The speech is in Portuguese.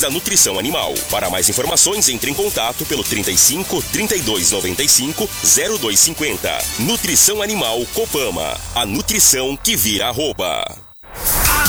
da nutrição animal. Para mais informações, entre em contato pelo 35 32 95 0250. Nutrição Animal Copama. A nutrição que vira arroba.